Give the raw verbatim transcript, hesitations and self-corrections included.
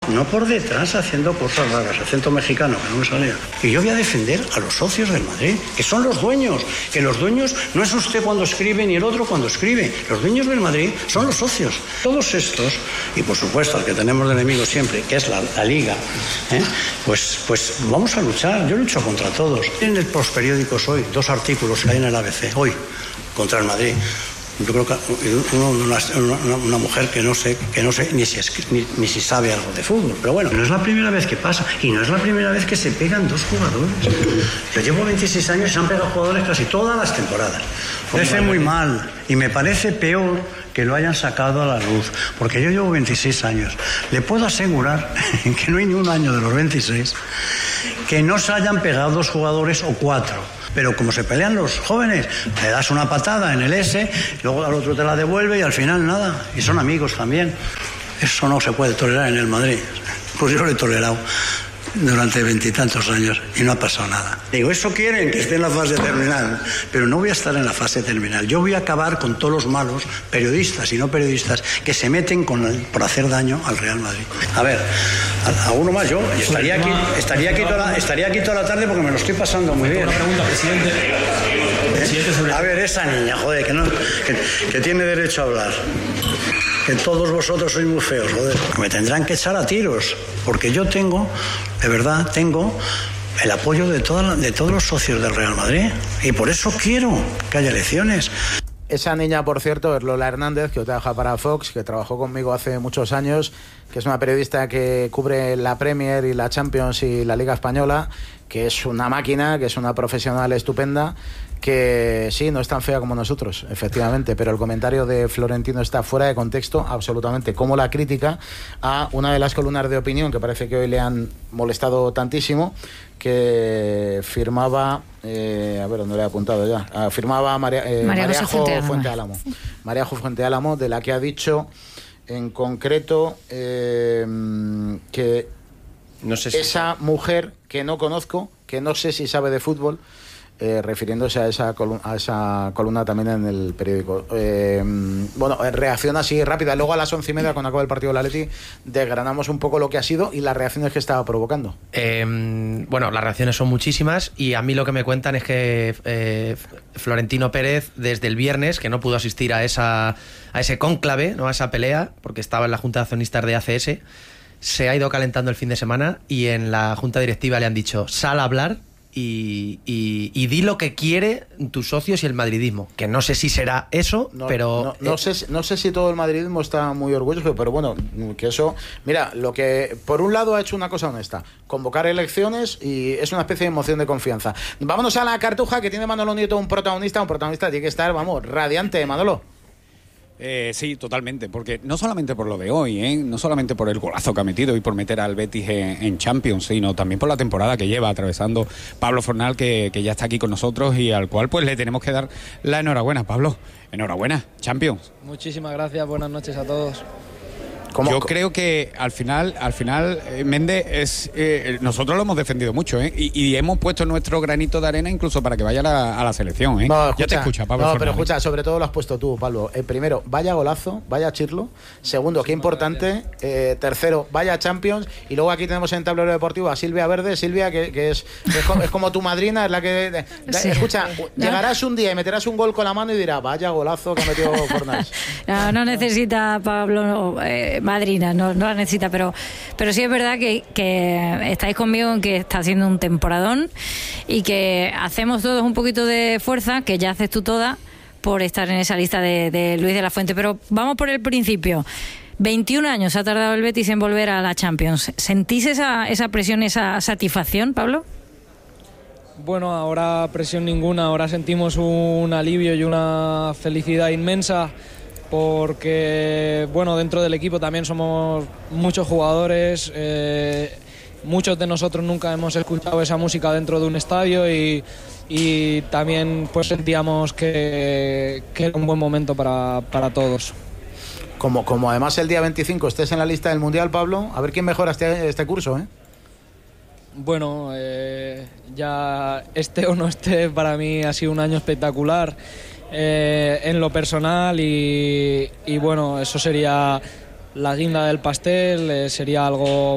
no por detrás haciendo cosas raras, acento mexicano que no me salía. Y yo voy a defender a los socios del Madrid, que son los dueños, que los dueños no es usted cuando escribe ni el otro cuando escribe, los dueños del Madrid son los socios. Todos estos, y por supuesto al que tenemos de enemigo siempre, que es la, la Liga, ¿eh? pues, pues vamos a luchar, yo lucho contra todos. En el postperiódicos hoy, dos artículos que hay en el A B C, hoy, contra el Madrid. Yo creo que una, una, una mujer que no sé, que no sé ni si, ni, ni si sabe algo de fútbol. Pero bueno, no es la primera vez que pasa y no es la primera vez que se pegan dos jugadores. Yo llevo veintiséis años y se han pegado jugadores casi todas las temporadas. Me parece muy mal y me parece peor que lo hayan sacado a la luz, porque yo llevo veintiséis años. Le puedo asegurar que no hay ni un año de los veintiséis que no se hayan pegado dos jugadores o cuatro. Pero como se pelean los jóvenes, le das una patada en el S, luego al otro te la devuelve y al final nada. Y son amigos también. Eso no se puede tolerar en el Madrid. Pues yo lo he tolerado durante veintitantos años y no ha pasado nada. Digo, eso quieren que esté en la fase terminal, pero no voy a estar en la fase terminal. Yo voy a acabar con todos los malos, periodistas y no periodistas, que se meten con el, por hacer daño al Real Madrid. A ver, a, a uno más yo, estaría aquí, estaría, aquí toda la, estaría aquí toda la tarde porque me lo estoy pasando muy bien. Una pregunta, presidente. presidente sobre... A ver, esa niña, joder, que, no, que, que tiene derecho a hablar. Que todos vosotros sois muy feos, joder. Me tendrán que echar a tiros, porque yo tengo, de verdad, tengo el apoyo de, toda, de todos los socios del Real Madrid. Y por eso quiero que haya elecciones. Esa niña, por cierto, es Lola Hernández, que trabaja para Fox, que trabajó conmigo hace muchos años, que es una periodista que cubre la Premier y la Champions y la Liga Española, que es una máquina, que es una profesional estupenda, que sí, no es tan fea como nosotros, efectivamente, pero el comentario de Florentino está fuera de contexto, absolutamente, como la crítica a una de las columnas de opinión que parece que hoy le han molestado tantísimo, que firmaba, eh, a ver, ¿dónde le he apuntado ya? Ah, firmaba María, eh, María María Jo Fuente, Fuente Álamo. María Jo Fuente Álamo, de la que ha dicho en concreto eh, que no sé si esa mujer que no conozco, que no sé si sabe de fútbol, Eh, refiriéndose a esa, columna, a esa columna también en el periódico. Eh, bueno, reacción así rápida. Luego a las once y media, cuando acaba el partido del Atleti, desgranamos un poco lo que ha sido y las reacciones que estaba provocando. Eh, bueno, las reacciones son muchísimas y a mí lo que me cuentan es que eh, Florentino Pérez, desde el viernes, que no pudo asistir a, esa, a ese cónclave, ¿no? A esa pelea, porque estaba en la Junta de Accionistas de A C S, se ha ido calentando el fin de semana y en la Junta Directiva le han dicho, sal a hablar Y, y, y di lo que quiere tus socios y el madridismo, que no sé si será eso, no, pero no, no, eh, sé, no sé si todo el madridismo está muy orgulloso, pero bueno, que eso, mira, lo que por un lado ha hecho una cosa honesta, convocar elecciones, y es una especie de moción de confianza. Vámonos a la Cartuja, que tiene Manolo Nieto un protagonista, un protagonista tiene que estar, vamos, radiante, Manolo. Eh, sí, totalmente, porque no solamente por lo de hoy, ¿eh? no solamente por el golazo que ha metido y por meter al Betis en, en Champions, sino también por la temporada que lleva atravesando Pablo Fornal, que, que ya está aquí con nosotros y al cual pues le tenemos que dar la enhorabuena. Pablo, enhorabuena, Champions. Muchísimas gracias, buenas noches a todos. ¿Cómo? Yo creo que al final, al final eh, Méndez, es, eh, nosotros lo hemos defendido mucho, ¿eh? y, y hemos puesto nuestro granito de arena incluso para que vaya a la, a la selección. ¿eh? No, escucha, ya te escucha, Pablo. No, Fernández. pero escucha, sobre todo lo has puesto tú, Pablo. Eh, primero, vaya golazo, vaya chirlo. Segundo, qué importante. Eh, tercero, vaya Champions. Y luego aquí tenemos en el tablero deportivo a Silvia Verde. Silvia, que, que es, es, como, es como tu madrina, es la que... De, sí. Escucha, llegarás un día y meterás un gol con la mano y dirás, vaya golazo que ha metido Fornals. No, no necesita Pablo no, eh, madrina, no, no la necesita, pero, pero sí es verdad que, que estáis conmigo en que está haciendo un temporadón y que hacemos todos un poquito de fuerza, que ya haces tú toda, por estar en esa lista de, de Luis de la Fuente. Pero vamos por el principio. veintiún años ha tardado el Betis en volver a la Champions. ¿Sentís esa, esa presión, esa satisfacción, Pablo? Bueno, ahora presión ninguna, ahora sentimos un alivio y una felicidad inmensa, porque bueno, dentro del equipo también somos muchos jugadores, eh, muchos de nosotros nunca hemos escuchado esa música dentro de un estadio y, y también pues sentíamos que, que era un buen momento para, para todos. Como, como además el día veinticinco estés en la lista del Mundial, Pablo, a ver quién mejora este, este curso, ¿eh? Bueno, eh, ya esté o no esté, para mí ha sido un año espectacular eh, en lo personal y, y bueno, eso sería la guinda del pastel, eh, sería algo